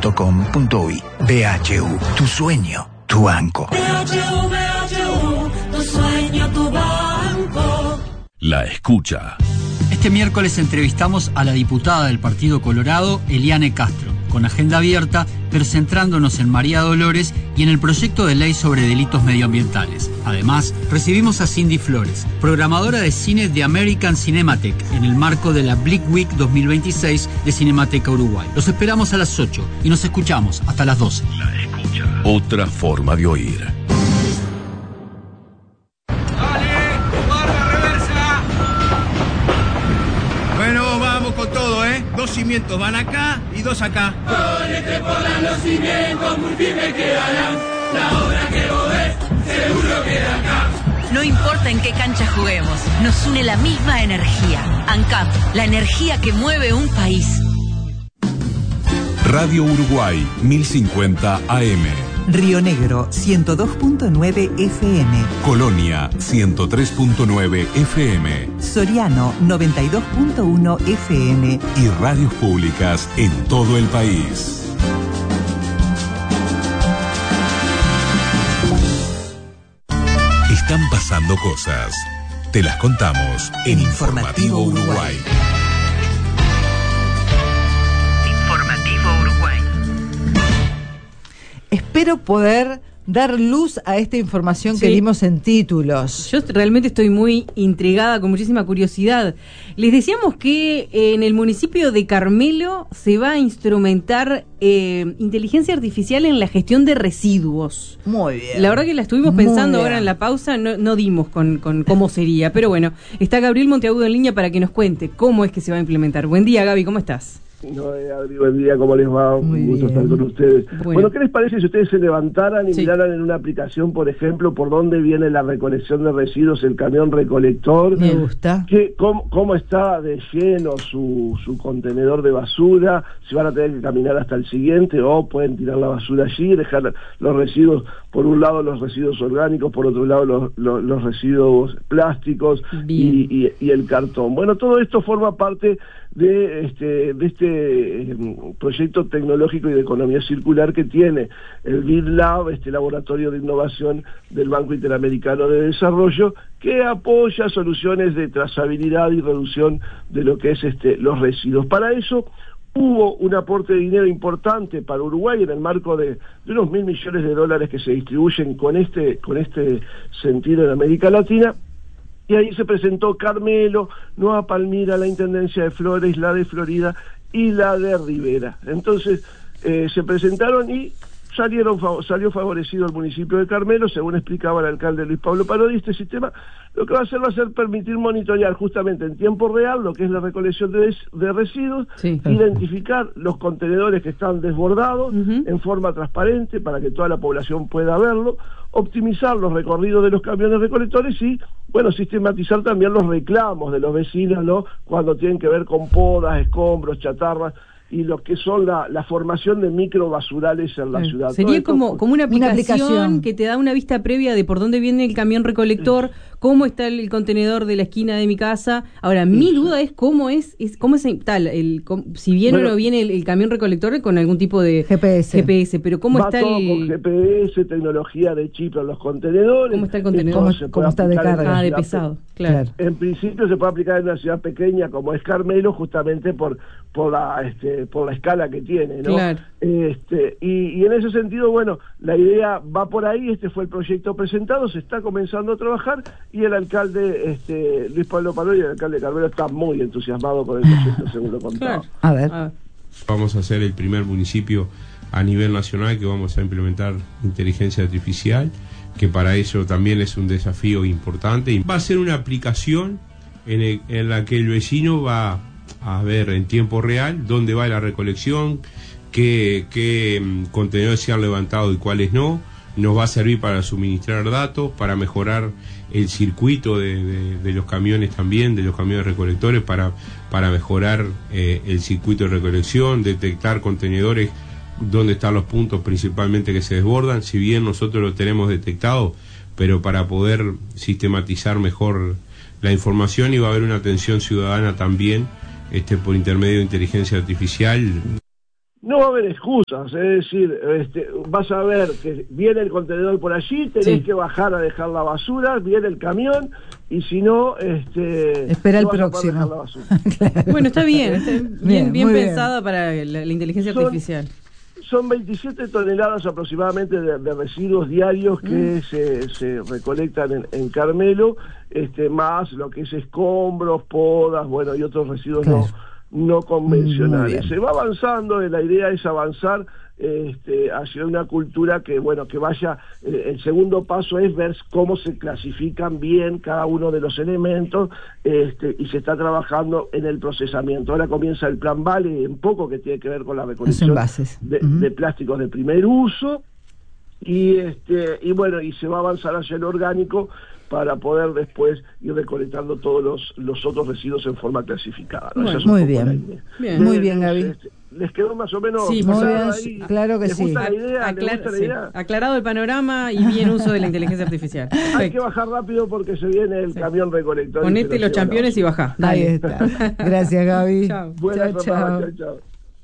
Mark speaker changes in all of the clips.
Speaker 1: bhu.com.uy. BHU, tu sueño, tu banco.
Speaker 2: BHU, tu sueño, tu banco.
Speaker 3: La escucha.
Speaker 4: Este miércoles entrevistamos a la diputada del Partido Colorado, Eliane Castro, con agenda abierta, pero centrándonos en María Dolores y en el proyecto de ley sobre delitos medioambientales. Además, recibimos a Cindy Flores, programadora de cine de American Cinematheque, en el marco de la Blick Week 2026 de Cinemateca Uruguay. Los esperamos a las 8 y nos escuchamos hasta las 12.
Speaker 3: La escucha. Otra forma de oír.
Speaker 5: Con todo, 2 cimientos van acá y 2 acá.
Speaker 2: Ponete por los cimientos muy firmes quedarán. La obra que vos ves, seguro queda acá.
Speaker 6: No importa en qué cancha juguemos, nos une la misma energía. ANCAP, la energía que mueve un país.
Speaker 7: Radio Uruguay, 1050 AM.
Speaker 8: Río Negro, 102.9 FM.
Speaker 7: Colonia, 103.9 FM.
Speaker 8: Soriano, 92.1 FM.
Speaker 7: Y radios públicas en todo el país. Están pasando cosas. Te las contamos en Informativo Uruguay.
Speaker 9: Espero poder dar luz a esta información que dimos en títulos.
Speaker 10: Yo realmente estoy muy intrigada, con muchísima curiosidad. Les decíamos que en el municipio de Carmelo se va a instrumentar inteligencia artificial en la gestión de residuos.
Speaker 9: Muy bien.
Speaker 10: La verdad que la estuvimos pensando ahora en la pausa, no dimos con cómo sería, pero bueno, está Gabriel Monteagudo en línea para que nos cuente cómo es que se va a implementar. Buen día, Gaby, ¿cómo estás?
Speaker 11: Adri, buen día, ¿cómo les va? Un gusto estar con ustedes. Bueno, ¿qué les parece si ustedes se levantaran y miraran en una aplicación, por ejemplo, por dónde viene la recolección de residuos, el camión recolector?
Speaker 9: Me gusta.
Speaker 11: Cómo está de lleno su contenedor de basura, si van a tener que caminar hasta el siguiente o pueden tirar la basura allí, dejar los residuos, por un lado los residuos orgánicos, por otro lado los residuos plásticos y el cartón. Bueno, todo esto forma parte de este proyecto tecnológico y de economía circular que tiene el BidLab, este laboratorio de innovación del Banco Interamericano de Desarrollo, que apoya soluciones de trazabilidad y reducción de lo que es los residuos. Para eso hubo un aporte de dinero importante para Uruguay en el marco de unos $1.000 millones que se distribuyen con este sentido en América Latina. Y ahí se presentó Carmelo, Nueva Palmira, la Intendencia de Flores, la de Florida y la de Rivera. Entonces se presentaron y salió favorecido el municipio de Carmelo, según explicaba el alcalde Luis Pablo Parodi. Este sistema lo que va a ser permitir monitorear justamente en tiempo real lo que es la recolección de residuos, identificar los contenedores que están desbordados en forma transparente para que toda la población pueda verlo, optimizar los recorridos de los camiones recolectores y, bueno, sistematizar también los reclamos de los vecinos, ¿no?, cuando tienen que ver con podas, escombros, chatarras y lo que son la formación de microbasurales en la ciudad.
Speaker 10: Sería como una aplicación que te da una vista previa de por dónde viene el camión recolector, cómo está el contenedor de la esquina de mi casa. Ahora, mi duda es cómo es tal, si viene o no viene el camión recolector con algún tipo de GPS, pero cómo está
Speaker 11: todo con GPS, tecnología de chip en los contenedores.
Speaker 10: ¿Cómo está el contenedor?
Speaker 9: ¿Cómo está de carga?
Speaker 10: De pesado, claro.
Speaker 11: En principio se puede aplicar en una ciudad pequeña como es Carmelo, justamente por la escala que tiene, ¿no?
Speaker 10: Claro.
Speaker 11: Y en ese sentido, bueno, la idea va por ahí. Este fue el proyecto presentado, se está comenzando a trabajar y el alcalde Luis Pablo Parodi, el alcalde de Carmelo, está muy entusiasmado con el proyecto, según lo contaba.
Speaker 9: Claro. A ver.
Speaker 12: Vamos a ser el primer municipio a nivel nacional que vamos a implementar inteligencia artificial, que para eso también es un desafío importante. Y va a ser una aplicación en la que el vecino va a ver en tiempo real dónde va la recolección, qué contenedores se han levantado y cuáles no. Nos va a servir para suministrar datos, para mejorar el circuito de los camiones también, de los camiones recolectores, para mejorar el circuito de recolección, detectar contenedores, dónde están los puntos principalmente que se desbordan, si bien nosotros lo tenemos detectado, pero para poder sistematizar mejor la información, y va a haber una atención ciudadana también por intermedio de inteligencia artificial.
Speaker 11: No va a haber excusas, es decir, vas a ver que viene el contenedor por allí, tenés que bajar a dejar la basura, viene el camión, y si no,
Speaker 9: espera
Speaker 11: no
Speaker 9: el próximo.
Speaker 10: Claro. Bueno, está bien, bien pensada para la inteligencia artificial.
Speaker 11: Son 27 toneladas aproximadamente de residuos diarios que se recolectan en Carmelo, más lo que es escombros, podas, bueno, y otros residuos no convencionales. Se va avanzando, la idea es avanzar hacia una cultura que, bueno, que vaya, el segundo paso es ver cómo se clasifican bien cada uno de los elementos, y se está trabajando en el procesamiento. Ahora comienza el plan Vale, en poco, que tiene que ver con la recolección de plásticos de primer uso, y bueno, y se va a avanzar hacia el orgánico para poder después ir recolectando todos los otros residuos en forma clasificada, ¿no?
Speaker 9: Bueno, muy bien. Muy bien, Gaby.
Speaker 11: ¿Les quedó más o menos?
Speaker 10: Sí,
Speaker 11: ahí?
Speaker 9: Claro que
Speaker 11: ¿Les gusta la idea? ¿Les gusta la idea?
Speaker 10: Aclarado el panorama y bien uso de la inteligencia artificial.
Speaker 11: Hay que bajar rápido porque se viene el camión recolector.
Speaker 10: Ponete los championes y bajá.
Speaker 9: Ahí está. Gracias, Gaby.
Speaker 10: Chao.
Speaker 11: Chao.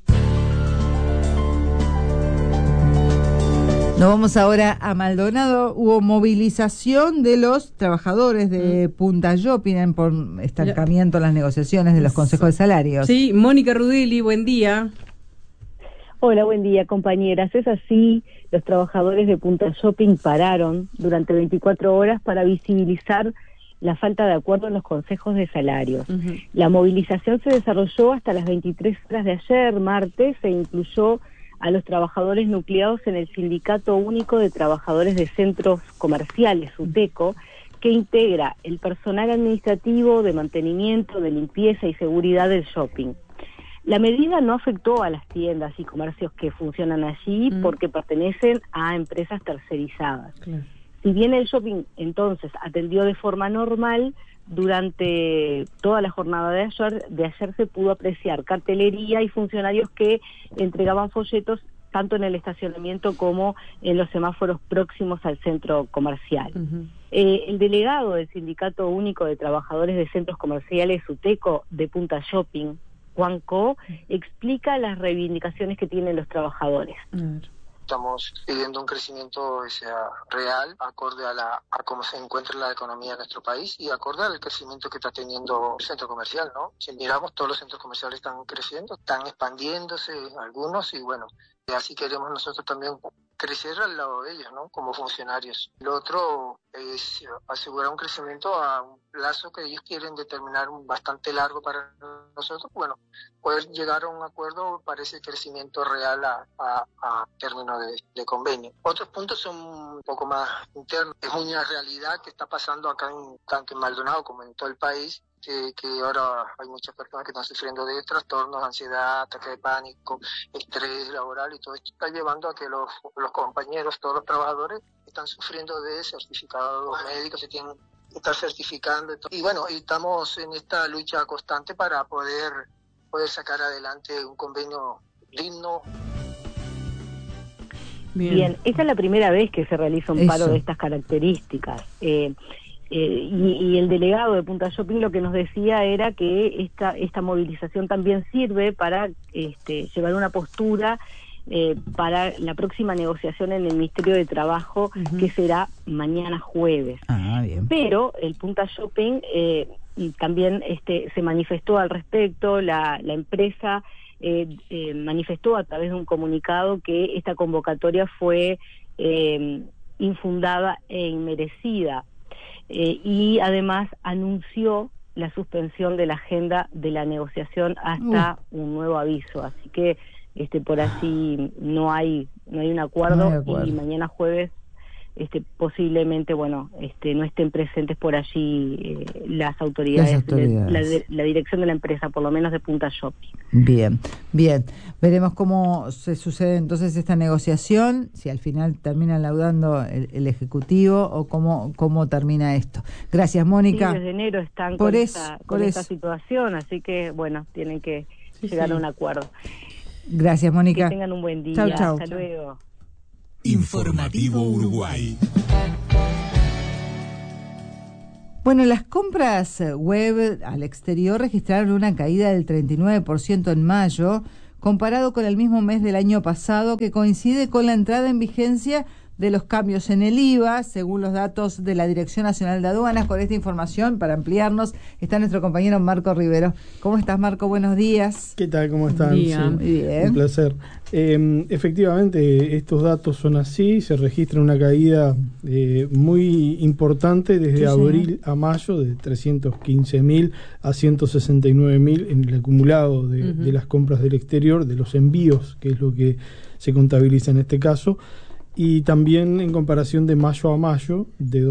Speaker 9: Nos vamos ahora a Maldonado. Hubo movilización de los trabajadores de Punta Shopping por estancamiento en las negociaciones de los consejos de salarios.
Speaker 10: Sí, Mónica Rudelli, buen día.
Speaker 13: Hola, buen día, compañeras. Es así, los trabajadores de Punta Shopping pararon durante 24 horas para visibilizar la falta de acuerdo en los consejos de salarios. La movilización se desarrolló hasta las 23 horas de ayer, martes, e incluyó a los trabajadores nucleados en el Sindicato Único de Trabajadores de Centros Comerciales, SUTECO, que integra el personal administrativo, de mantenimiento, de limpieza y seguridad del shopping. La medida no afectó a las tiendas y comercios que funcionan allí porque pertenecen a empresas tercerizadas. Si bien el shopping entonces atendió de forma normal, durante toda la jornada de ayer se pudo apreciar cartelería y funcionarios que entregaban folletos tanto en el estacionamiento como en los semáforos próximos al centro comercial. El delegado del Sindicato Único de Trabajadores de Centros Comerciales, SUTECO, de Punta Shopping, Juan Co, explica las reivindicaciones que tienen los trabajadores.
Speaker 14: Estamos pidiendo un crecimiento real, acorde a cómo se encuentra la economía de nuestro país y acorde al crecimiento que está teniendo el centro comercial, ¿no? Si miramos, todos los centros comerciales están creciendo, están expandiéndose algunos y bueno, así queremos nosotros también crecer al lado de ellos, ¿no? Como funcionarios. Lo otro es asegurar un crecimiento a un plazo que ellos quieren determinar bastante largo para nosotros. Bueno, poder llegar a un acuerdo para ese crecimiento real a términos de convenio. Otros puntos son un poco más internos. Es una realidad que está pasando acá tanto en Maldonado como en todo el país, que ahora hay muchas personas que están sufriendo de trastornos, ansiedad, ataque de pánico, estrés laboral, y todo esto está llevando a que los compañeros, todos los trabajadores están sufriendo de certificados, los médicos se tienen que estar certificando. Y bueno, y estamos en esta lucha constante para poder sacar adelante un convenio digno.
Speaker 13: Bien, esta es la primera vez que se realiza un paro de estas características. Y el delegado de Punta Shopping lo que nos decía era que esta movilización también sirve para llevar una postura para la próxima negociación en el Ministerio de Trabajo, que será mañana jueves.
Speaker 9: Bien.
Speaker 13: Pero el Punta Shopping también se manifestó al respecto. La empresa manifestó a través de un comunicado que esta convocatoria fue infundada e inmerecida. Y además anunció la suspensión de la agenda de la negociación hasta un nuevo aviso, así que por así no hay un acuerdo, y mañana jueves posiblemente no estén presentes por allí las autoridades. La dirección de la empresa, por lo menos de Punta Shopping.
Speaker 9: Bien, veremos cómo se sucede entonces esta negociación, si al final termina laudando el Ejecutivo o cómo termina esto. Gracias, Mónica.
Speaker 13: Sí, desde enero están con esta situación, así que tienen que llegar a un acuerdo.
Speaker 9: Gracias, Mónica.
Speaker 13: Que tengan un buen día.
Speaker 9: Chau.
Speaker 13: Hasta luego.
Speaker 7: Informativo Uruguay.
Speaker 9: Bueno, las compras web al exterior registraron una caída del 39% en mayo, comparado con el mismo mes del año pasado, que coincide con la entrada en vigencia de los cambios en el IVA, según los datos de la Dirección Nacional de Aduanas. Con esta información, para ampliarnos, está nuestro compañero Marco Rivero. ¿Cómo estás, Marco? Buenos días.
Speaker 15: ¿Qué tal? ¿Cómo están?
Speaker 9: Sí, muy bien.
Speaker 15: Un placer. Efectivamente, estos datos son así. Se registra una caída muy importante desde abril a mayo, de 315.000 a 169.000 en el acumulado de las compras del exterior, de los envíos, que es lo que se contabiliza en este caso. Y también en comparación de mayo a mayo, de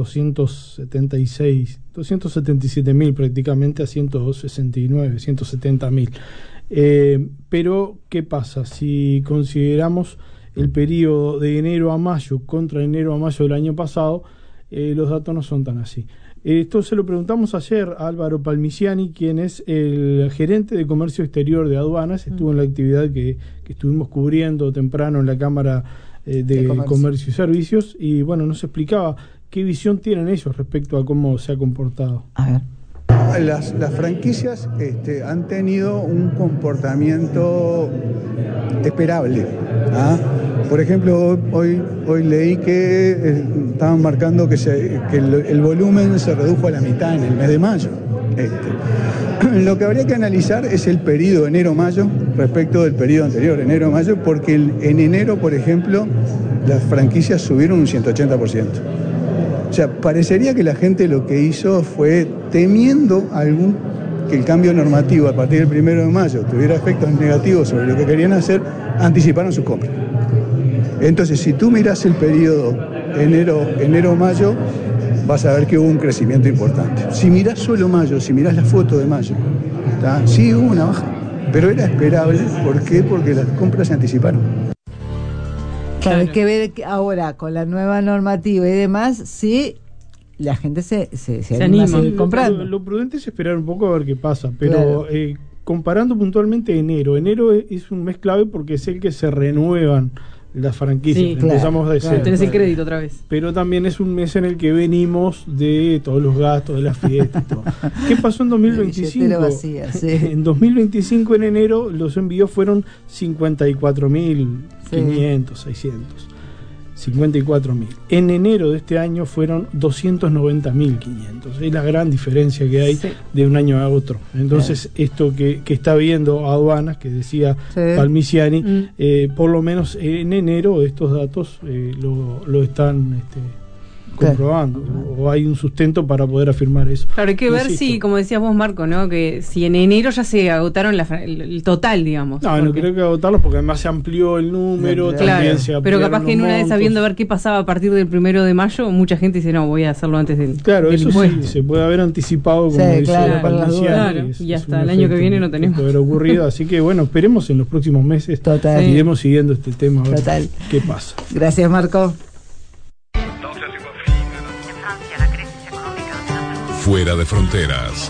Speaker 15: 277.000 prácticamente a 170.000. Pero, ¿qué pasa? Si consideramos el periodo de enero a mayo contra enero a mayo del año pasado, los datos no son tan así. Esto se lo preguntamos ayer a Álvaro Palmiciani, quien es el gerente de Comercio Exterior de Aduanas. Estuvo en la actividad que estuvimos cubriendo temprano en la Cámara de Comercio y Servicios, y bueno, nos explicaba qué visión tienen ellos respecto a cómo se ha comportado.
Speaker 9: A ver.
Speaker 16: Las franquicias han tenido un comportamiento esperable. Por ejemplo, hoy leí que estaban marcando que el volumen se redujo a la mitad en el mes de mayo. Lo que habría que analizar es el periodo enero-mayo respecto del periodo anterior, enero-mayo, porque en enero, por ejemplo, las franquicias subieron un 180%. O sea, parecería que la gente lo que hizo fue, temiendo que el cambio normativo a partir del 1 de mayo tuviera efectos negativos sobre lo que querían hacer, anticiparon sus compras. Entonces, si tú miras el periodo enero-mayo, vas a ver que hubo un crecimiento importante. Si mirás solo mayo, si mirás la foto de mayo, sí hubo una baja, pero era esperable. ¿Por qué? Porque las compras se anticiparon.
Speaker 9: Claro, hay que ver ahora con la nueva normativa y demás, si la gente se anima a seguir comprando.
Speaker 15: Lo prudente es esperar un poco a ver qué pasa, pero claro. Comparando puntualmente enero es un mes clave porque es el que se renuevan las franquicias. Sí, empezamos de cero.
Speaker 10: Tenés el crédito otra vez.
Speaker 15: Pero también es un mes en el que venimos de todos los gastos, de las fiestas. Todo. ¿Qué pasó en 2025?
Speaker 9: Vacía, sí.
Speaker 15: En 2025, en enero, los envíos fueron 54.500, 600. 54.000. En enero de este año fueron 290.500. Es la gran diferencia que hay de un año a otro. Entonces, esto que está viendo Aduanas, que decía Palmiciani, por lo menos en enero estos datos lo están comprobando, o hay un sustento para poder afirmar eso.
Speaker 10: Claro, hay que ver si, como decías vos, Marco, ¿no? Que si en enero ya se agotaron el total, digamos.
Speaker 15: No creo que agotarlos porque además se amplió el número, también se ampliaron.
Speaker 10: Pero capaz que en una vez sabiendo ver qué pasaba a partir del 1 de mayo, mucha gente dice, no, voy a hacerlo antes del
Speaker 15: eso
Speaker 10: impuesto.
Speaker 15: Sí, se puede haber anticipado, como dice
Speaker 10: Palmiciani. Y ya está, el año que viene no tenemos.
Speaker 15: Puede haber ocurrido, así que bueno, esperemos en los próximos meses. Iremos siguiendo este tema a ver qué pasa.
Speaker 9: Gracias, Marco.
Speaker 7: Fuera de fronteras.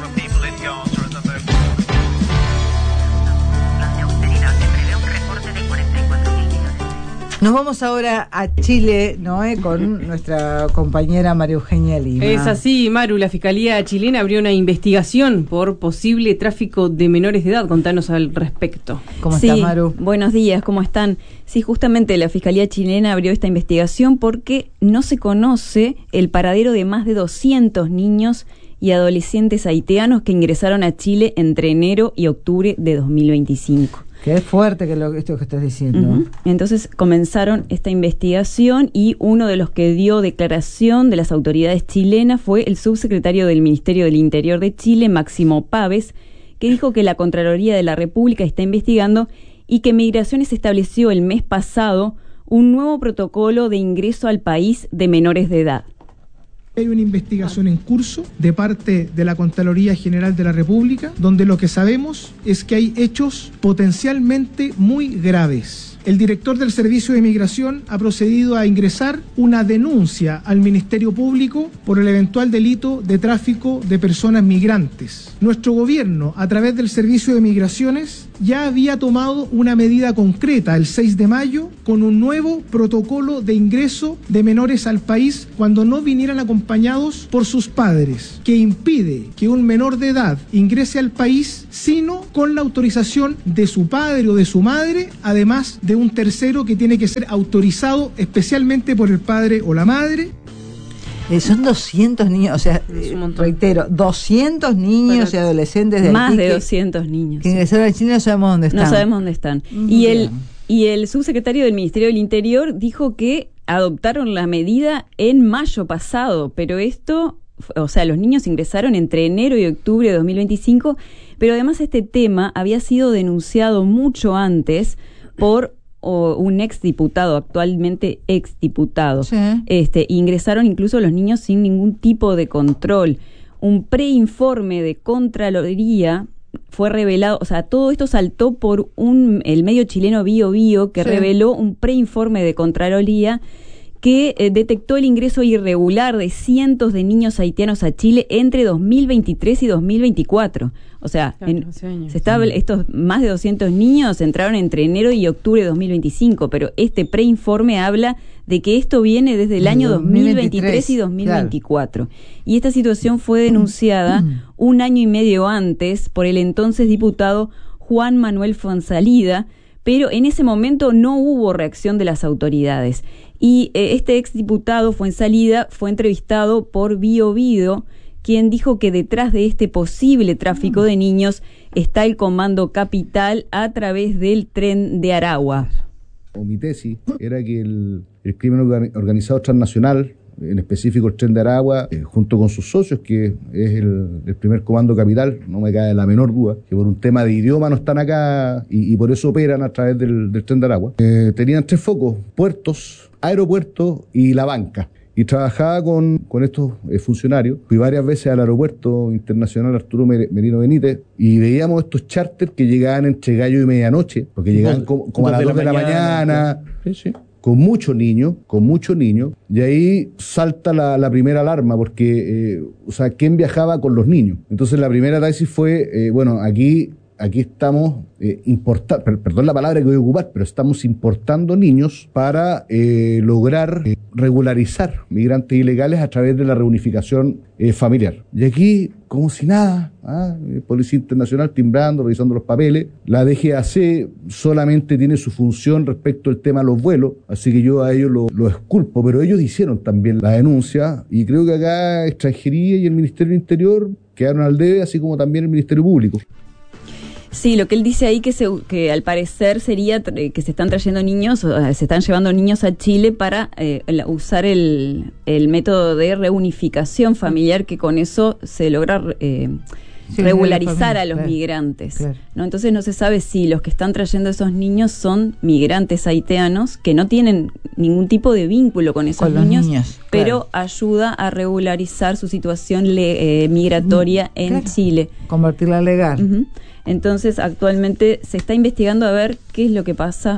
Speaker 9: Nos vamos ahora a Chile, con nuestra compañera María Eugenia Lima.
Speaker 10: Es así, Maru, la Fiscalía chilena abrió una investigación por posible tráfico de menores de edad. Contanos al respecto.
Speaker 9: ¿Cómo estás, Maru?
Speaker 17: Buenos días, ¿cómo están? Sí, justamente la Fiscalía chilena abrió esta investigación porque no se conoce el paradero de más de 200 niños y adolescentes haitianos que ingresaron a Chile entre enero y octubre de 2025.
Speaker 9: Qué fuerte esto que estás diciendo.
Speaker 17: Entonces comenzaron esta investigación y uno de los que dio declaración de las autoridades chilenas fue el subsecretario del Ministerio del Interior de Chile, Máximo Páez, que dijo que la Contraloría de la República está investigando y que Migraciones estableció el mes pasado un nuevo protocolo de ingreso al país de menores de edad.
Speaker 18: Hay una investigación en curso de parte de la Contraloría General de la República, donde lo que sabemos es que hay hechos potencialmente muy graves. El director del Servicio de Migración ha procedido a ingresar una denuncia al Ministerio Público por el eventual delito de tráfico de personas migrantes. Nuestro gobierno, a través del Servicio de Migraciones, ya había tomado una medida concreta el 6 de mayo con un nuevo protocolo de ingreso de menores al país cuando no vinieran acompañados por sus padres, que impide que un menor de edad ingrese al país sino con la autorización de su padre o de su madre, además de un tercero que tiene que ser autorizado especialmente por el padre o la madre.
Speaker 9: Son 200 niños, o sea, reitero, 200 niños y adolescentes de
Speaker 17: más
Speaker 9: Haití
Speaker 17: de 200 niños
Speaker 9: que ingresaron a Chile, no sabemos dónde están.
Speaker 17: No sabemos dónde están. Y el subsecretario del Ministerio del Interior dijo que adoptaron la medida en mayo pasado, pero esto, o sea, los niños ingresaron entre enero y octubre de 2025, pero además este tema había sido denunciado mucho antes por un exdiputado, actualmente exdiputado. Sí. Ingresaron incluso los niños sin ningún tipo de control. Un preinforme de Contraloría fue revelado, o sea, todo esto saltó por el medio chileno Bio Bio, que reveló un preinforme de Contraloría que detectó el ingreso irregular de cientos de niños haitianos a Chile entre 2023 y 2024. O sea, estos más de 200 niños entraron entre enero y octubre de 2025, pero este preinforme habla de que esto viene desde el año 2023 y 2024. Claro. Y esta situación fue denunciada un año y medio antes por el entonces diputado Juan Manuel Fonsalida, pero en ese momento no hubo reacción de las autoridades. Y este exdiputado Fonsalida fue entrevistado por Bio Bio, quien dijo que detrás de este posible tráfico de niños está el Comando Capital a través del Tren de Aragua.
Speaker 19: Mi tesis era que el crimen organizado transnacional, en específico el Tren de Aragua, junto con sus socios, que es el primer Comando Capital, no me cabe la menor duda, que por un tema de idioma no están acá y por eso operan a través del Tren de Aragua. Tenían 3 focos: puertos, aeropuertos y la banca. Y trabajaba con estos funcionarios. Fui varias veces al aeropuerto internacional Arturo Merino Benítez y veíamos estos charters que llegaban entre gallo y medianoche, porque llegaban como a las 2 de la mañana. Sí. Con muchos niños, y ahí salta la primera alarma, porque, ¿quién viajaba con los niños? Entonces la primera tesis fue, aquí estamos perdón la palabra que voy a ocupar, pero estamos importando niños para lograr regularizar migrantes ilegales a través de la reunificación familiar. Y aquí, como si nada, Policía Internacional timbrando, revisando los papeles. La DGAC solamente tiene su función respecto al tema de los vuelos, así que yo a ellos lo exculpo, pero ellos hicieron también la denuncia, y creo que acá Extranjería y el Ministerio del Interior quedaron al debe, así como también el Ministerio Público.
Speaker 17: Sí, lo que él dice ahí que al parecer sería que se están trayendo niños, se están llevando niños a Chile para usar el método de reunificación familiar, que con eso se logra regularizar a los migrantes. Claro. ¿No? Entonces no se sabe si los que están trayendo esos niños son migrantes haitianos que no tienen ningún tipo de vínculo con esos niños, pero ayuda a regularizar su situación migratoria en Chile.
Speaker 9: Convertirla legal.
Speaker 17: Uh-huh. Entonces, actualmente se está investigando a ver qué es lo que pasa,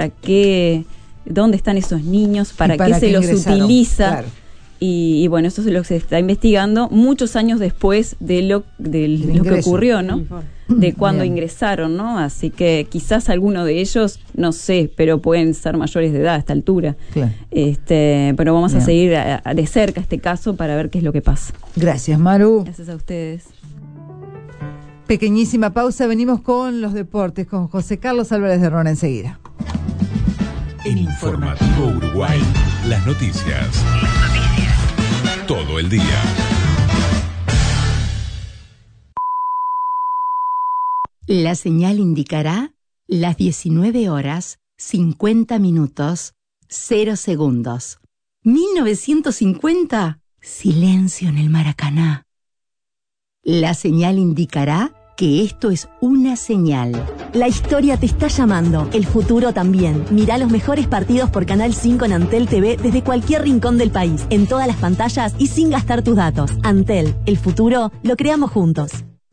Speaker 17: dónde están esos niños, para qué se los utiliza. Claro. Y bueno, eso es lo que se está investigando muchos años después de lo que ocurrió, ¿no? De cuando ingresaron, ¿no? Así que quizás alguno de ellos, no sé, pero pueden ser mayores de edad a esta altura. Claro. Pero vamos a seguir de cerca este caso para ver qué es lo que pasa.
Speaker 9: Gracias, Maru.
Speaker 17: Gracias a ustedes.
Speaker 9: Pequeñísima pausa, venimos con los deportes, con José Carlos Álvarez de Rona enseguida.
Speaker 7: En Informativo Uruguay, las noticias. Todo el día.
Speaker 20: La señal indicará las 19 horas, 50 minutos, 0 segundos. 1950, silencio en el Maracaná. La señal indicará que esto es una señal.
Speaker 21: La historia te está llamando, el futuro también. Mirá los mejores partidos por Canal 5 en Antel TV desde cualquier rincón del país, en todas las pantallas y sin gastar tus datos. Antel, el futuro lo creamos juntos.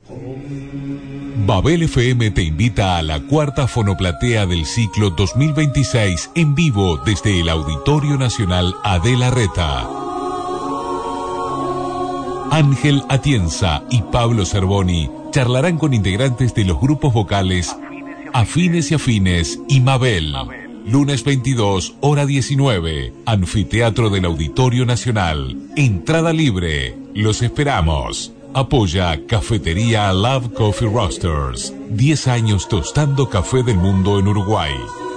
Speaker 7: Babel FM te invita a la 4ª Fonoplatea del ciclo 2026 en vivo desde el Auditorio Nacional Adela Reta. Ángel Atienza y Pablo Cervoni charlarán con integrantes de los grupos vocales Afines y Afines y Mabel. Lunes 22, hora 19. Anfiteatro del Auditorio Nacional. Entrada libre. Los esperamos. Apoya Cafetería Love Coffee Roasters. 10 años tostando café del mundo en Uruguay.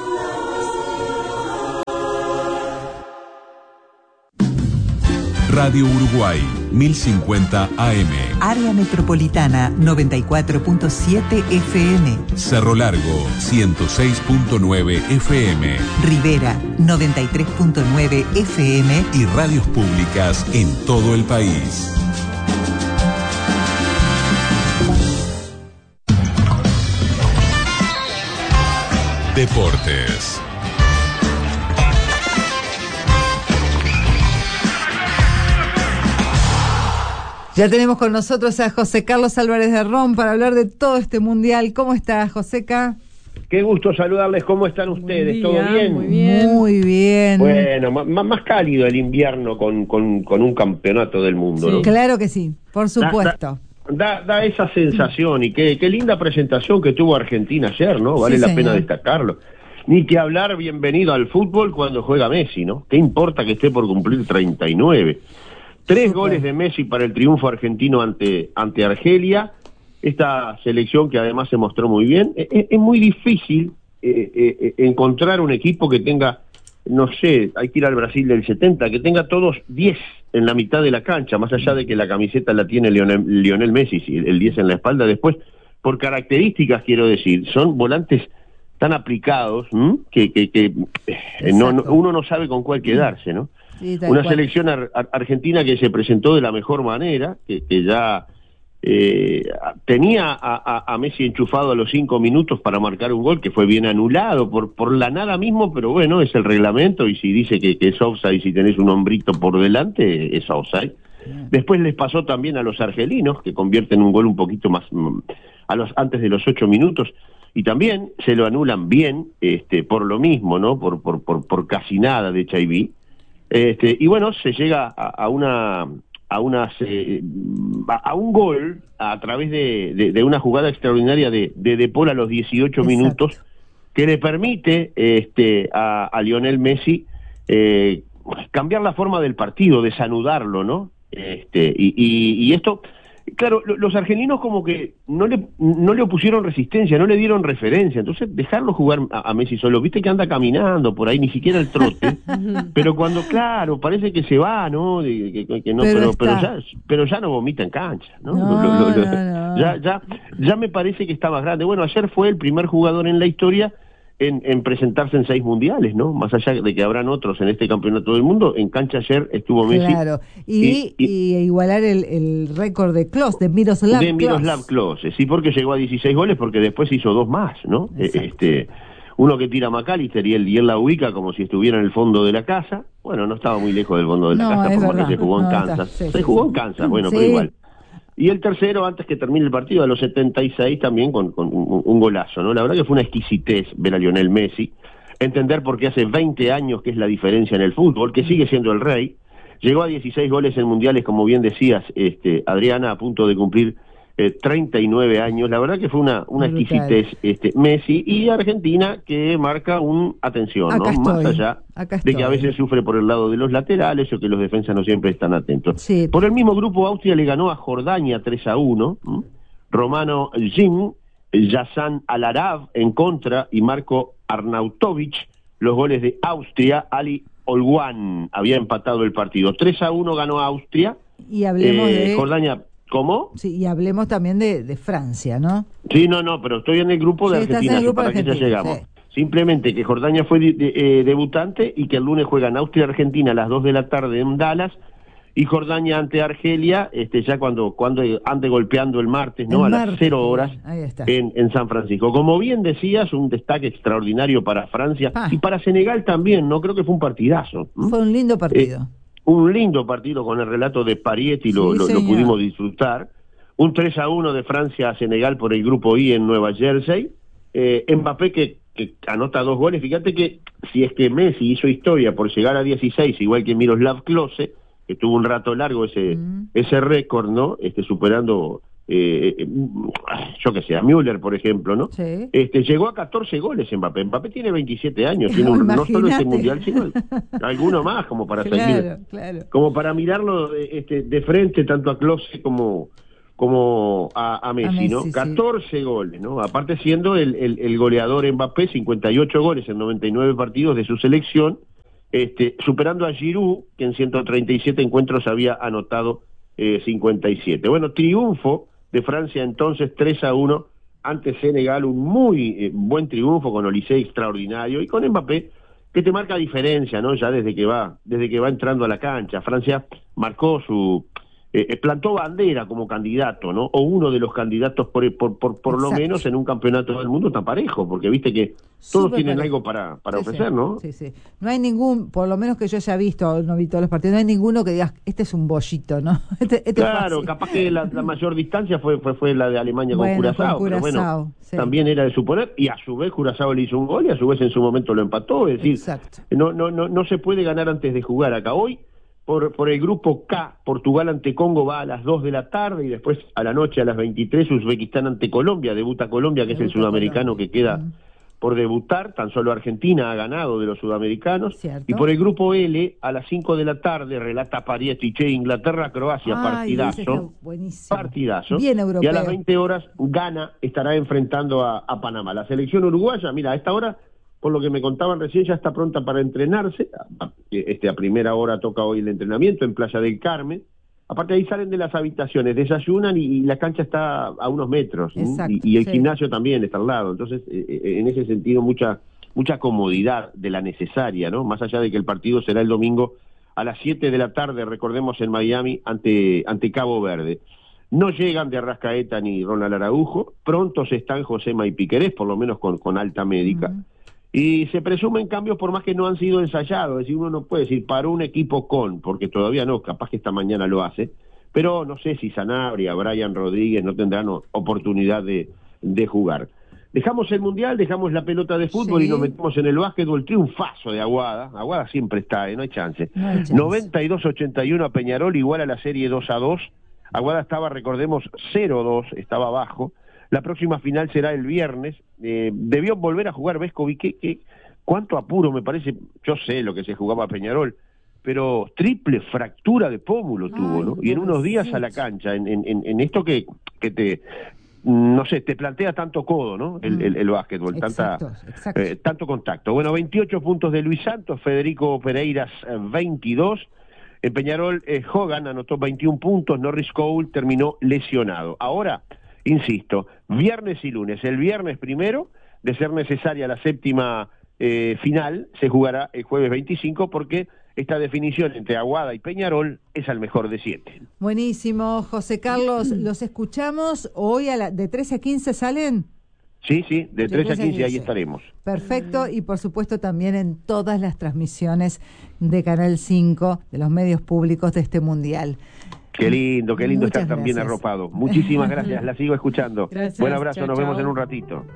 Speaker 7: Radio Uruguay, 1050 AM.
Speaker 8: Área Metropolitana, 94.7 FM.
Speaker 7: Cerro Largo, 106.9 FM.
Speaker 8: Rivera, 93.9 FM.
Speaker 7: Y radios públicas en todo el país. Deportes.
Speaker 9: Ya tenemos con nosotros a José Carlos Álvarez de Ron para hablar de todo este mundial. ¿Cómo estás, Joseca?
Speaker 1: Qué gusto saludarles. ¿Cómo están ustedes? ¿Todo bien?
Speaker 9: Muy bien. Muy bien.
Speaker 1: Bueno, más cálido el invierno con un campeonato del mundo,
Speaker 9: Sí.
Speaker 1: ¿no?
Speaker 9: Claro que sí, por supuesto.
Speaker 1: Da esa sensación y qué linda presentación que tuvo Argentina ayer, ¿no? Vale la pena destacarlo. Ni que hablar, bienvenido al fútbol cuando juega Messi, ¿no? ¿Qué importa que esté por cumplir 39? 3 goles de Messi para el triunfo argentino ante Argelia. Esta selección que además se mostró muy bien. Es muy difícil encontrar un equipo que tenga, no sé, hay que ir al Brasil del 70, que tenga todos 10 en la mitad de la cancha, más allá de que la camiseta la tiene Lionel Messi, el 10 en la espalda. Después, por características, quiero decir, son volantes tan aplicados que uno no sabe con cuál quedarse, ¿no?
Speaker 9: Sí,
Speaker 1: una selección argentina que se presentó de la mejor manera, que ya tenía a Messi enchufado a los 5 minutos para marcar un gol que fue bien anulado por la nada mismo, pero bueno, es el reglamento y si dice que es offside, si tenés un hombrito por delante, es offside. Después les pasó también a los argelinos, que convierten un gol un poquito más antes de los 8 minutos, y también se lo anulan bien, por lo mismo, ¿no? Por casi nada de Chaiví. Y bueno, se llega a un gol a través de una jugada extraordinaria de Paul a los 18 minutos, que le permite a Lionel Messi cambiar la forma del partido, desanudarlo, ¿no? Y esto, claro, los argelinos como que no le opusieron resistencia, no le dieron referencia, entonces dejarlo jugar a Messi solo, viste que anda caminando por ahí, ni siquiera el trote, pero cuando, claro, parece que se va, ¿no? Que no, pero ya no vomita en cancha, ¿no? Ya me parece que está más grande. Bueno, ayer fue el primer jugador en la historia en presentarse en 6 mundiales, ¿no? Más allá de que habrán otros en este campeonato del mundo, en cancha ayer estuvo Messi.
Speaker 9: Claro, y igualar el récord de Klose, de Miroslav
Speaker 1: Klose, sí, porque llegó a 16 goles, porque después hizo 2 más, ¿no? Uno que tira McAllister y él la ubica como si estuviera en el fondo de la casa. Bueno, no estaba muy lejos del fondo de la casa, por más que se jugó en Kansas. Se jugó en Kansas, bueno, pero igual. Y el tercero, antes que termine el partido, a los 76, también con un golazo, ¿no? La verdad que fue una exquisitez ver a Lionel Messi, entender por qué hace 20 años que es la diferencia en el fútbol, que sigue siendo el rey. Llegó a 16 goles en mundiales, como bien decías, Adriana, a punto de cumplir 39 años. La verdad que fue una exquisitez Messi, y Argentina que marca atención, ¿no? Más allá de que a veces sufre por el lado de los laterales o que los defensas no siempre están atentos.
Speaker 9: Sí.
Speaker 1: Por el mismo grupo, Austria le ganó a Jordania 3-1. Romano Jim, Yazan Al-Arab en contra y Marco Arnautovic, los goles de Austria. Ali Olguán había empatado el partido. 3-1 ganó Austria.
Speaker 9: Y hablemos de
Speaker 1: Jordania. ¿Cómo?
Speaker 9: Sí, y hablemos también de Francia, ¿no?
Speaker 1: Sí, no, pero estoy en el grupo de Argentina, para que ya llegamos. Sí. Simplemente que Jordania fue debutante y que el lunes juegan Austria-Argentina a las 2 de la tarde en Dallas, y Jordania ante Argelia, ya cuando ande golpeando el martes, ¿no? A las 0 horas en San Francisco. Como bien decías, un destaque extraordinario para Francia y para Senegal también, ¿no? Creo que fue un partidazo.
Speaker 9: Fue un lindo partido.
Speaker 1: Un lindo partido con el relato de Parietti, lo pudimos disfrutar. Un 3-1 de Francia a Senegal por el grupo I en Nueva Jersey. Mbappé que anota 2 goles. Fíjate que si es que Messi hizo historia por llegar a 16, igual que Miroslav Klose, que tuvo un rato largo ese récord, ¿no? Superando yo qué sé, a Müller, por ejemplo, ¿no?
Speaker 9: Sí.
Speaker 1: Llegó a 14 goles Mbappé. Mbappé tiene 27 años, tiene no solo este mundial, sino alguno más, como para seguir, como para mirarlo de frente, tanto a Klose como a Messi, ¿no? 14 goles, ¿no? Aparte siendo el goleador Mbappé, 58 goles en 99 partidos de su selección, superando a Giroud, que en 137 encuentros había anotado 57. Bueno, triunfo de Francia entonces 3-1 ante Senegal, un muy buen triunfo con Olise extraordinario y con Mbappé que te marca diferencia, ¿no? Ya desde que va entrando a la cancha. Francia marcó plantó bandera como candidato, ¿no? O uno de los candidatos por lo menos en un campeonato del mundo tan parejo, porque viste que todos tienen algo para ofrecer, ¿no?
Speaker 9: Sí. No hay ningún, por lo menos que yo haya visto, no vi todos los partidos, no hay ninguno que digas, este es un bollito, ¿no?
Speaker 1: Claro, capaz que la mayor distancia fue la de Alemania con Curazao, pero bueno, también era de suponer, y a su vez Curazao le hizo un gol y a su vez en su momento lo empató, es decir, no se puede ganar antes de jugar acá. Hoy por el grupo K, Portugal ante Congo va a las 2 de la tarde y después a la noche a las 23 Uzbekistán ante Colombia, debuta Colombia, que es el sudamericano que queda por debutar, tan solo Argentina ha ganado de los sudamericanos.
Speaker 9: Cierto.
Speaker 1: Y por el grupo L, a las 5 de la tarde, relata Parietiche, Inglaterra-Croacia, partidazo.
Speaker 9: Bien europeo.
Speaker 1: Y a las 20 horas Ghana estará enfrentando a Panamá. La selección uruguaya, mira, a esta hora, por lo que me contaban recién, ya está pronta para entrenarse. A primera hora toca hoy el entrenamiento en Playa del Carmen. Aparte ahí salen de las habitaciones, desayunan y la cancha está a unos metros. Y el gimnasio también está al lado. Entonces, en ese sentido, mucha comodidad de la necesaria, ¿no? Más allá de que el partido será el domingo a las 7 de la tarde, recordemos, en Miami, ante Cabo Verde. No llegan de Arrascaeta ni Ronald Araujo. Prontos están Josema y Piquerés, por lo menos con alta médica. Y se presumen cambios por más que no han sido ensayados, es decir, uno no puede decir para un equipo porque todavía no, capaz que esta mañana lo hace, pero no sé si Sanabria, Brian Rodríguez no tendrán oportunidad de jugar. Dejamos el Mundial, dejamos la pelota de fútbol y nos metemos en el básquetbol. Triunfazo de Aguada siempre está, no hay chance. 92-81 a Peñarol, igual a la serie 2-2. Aguada estaba, recordemos, 0-2, estaba abajo. La próxima final será el viernes. Debió volver a jugar Vescovi. ¿Cuánto apuro me parece? Yo sé lo que se jugaba Peñarol, pero triple fractura de pómulo tuvo, ¿no? Y en unos días a la cancha, en esto que te, no sé, te plantea tanto codo, ¿no? El básquetbol, tanto contacto. Bueno, 28 puntos de Luis Santos, Federico Pereiras 22. En Peñarol, Hogan anotó 21 puntos, Norris Cole terminó lesionado. Ahora, insisto, viernes y lunes. El viernes primero, de ser necesaria la séptima final, se jugará el jueves 25 porque esta definición entre Aguada y Peñarol es al mejor de 7.
Speaker 9: Buenísimo, José Carlos. Los escuchamos hoy de 13 a 15, ¿salen?
Speaker 1: Sí, de 13 a 15 ahí estaremos.
Speaker 9: Perfecto, y por supuesto también en todas las transmisiones de Canal 5, de los medios públicos de este Mundial.
Speaker 1: Qué lindo estar tan bien arropado. Muchísimas gracias, la sigo escuchando. Gracias, buen abrazo, nos vemos en un ratito.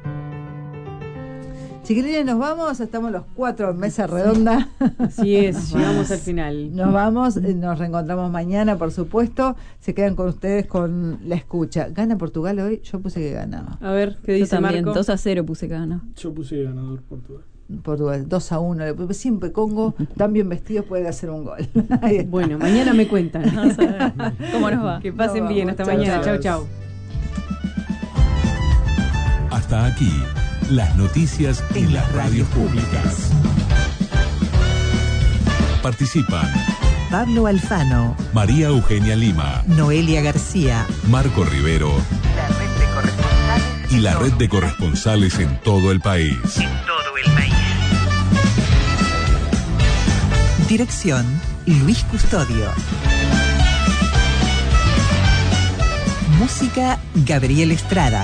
Speaker 9: Chiquilines, nos vamos, estamos los 4 en mesa redonda.
Speaker 10: Así es, llegamos al final.
Speaker 9: Nos vamos, nos reencontramos mañana, por supuesto. Se quedan con ustedes con la escucha. ¿Gana Portugal hoy? Yo puse que ganaba.
Speaker 10: A ver, ¿qué dice
Speaker 17: también,
Speaker 10: Marco?
Speaker 17: 2-0 puse que gana.
Speaker 15: Yo puse ganador Portugal.
Speaker 9: 2-1. Siempre Congo, tan bien vestidos, puede hacer un gol.
Speaker 10: Bueno, mañana me cuentan.
Speaker 17: Vamos a ver cómo nos va.
Speaker 10: Que pasen bien, hasta mañana. Chau.
Speaker 7: Hasta aquí, las noticias en las radios públicas. Participan
Speaker 8: Pablo Alfano,
Speaker 7: María Eugenia Lima,
Speaker 8: Noelia García,
Speaker 7: Marco Rivero y la red de corresponsales en todo el país.
Speaker 8: Dirección, Luis Custodio. Música, Gabriel Estrada.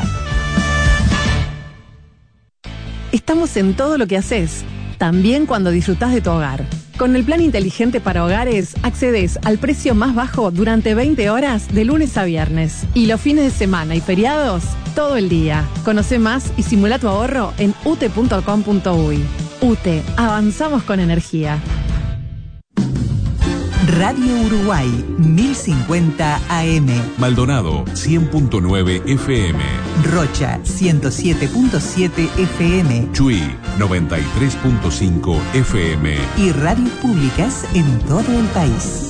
Speaker 4: Estamos en todo lo que haces, también cuando disfrutás de tu hogar. Con el plan inteligente para hogares, accedes al precio más bajo durante 20 horas de lunes a viernes. Y los fines de semana y feriados, todo el día. Conoce más y simula tu ahorro en ute.com.uy. UTE, avanzamos con energía.
Speaker 8: Radio Uruguay, 1050 AM.
Speaker 7: Maldonado, 100.9 FM.
Speaker 8: Rocha, 107.7 FM.
Speaker 7: Chuy, 93.5 FM.
Speaker 8: Y radios públicas en todo el país.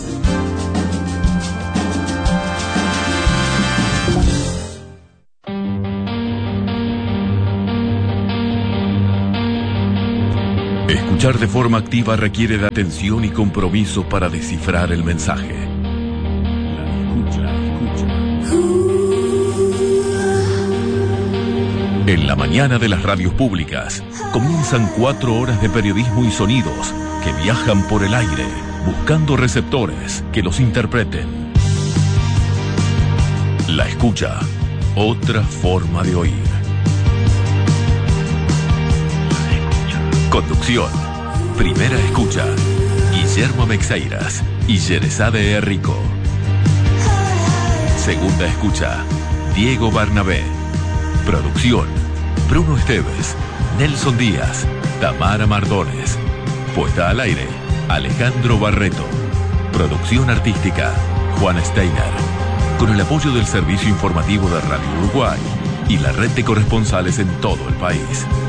Speaker 3: Escuchar de forma activa requiere de atención y compromiso para descifrar el mensaje. En la mañana de las radios públicas comienzan 4 horas de periodismo y sonidos que viajan por el aire buscando receptores que los interpreten. La escucha, otra forma de oír. Conducción, Primera Escucha, Guillermo Mexeiras y Yerezade Errico. Segunda Escucha, Diego Barnabé. Producción, Bruno Esteves, Nelson Díaz, Tamara Mardones. Puesta al aire, Alejandro Barreto. Producción artística, Juan Steiner. Con el apoyo del Servicio Informativo de Radio Uruguay y la red de corresponsales en todo el país.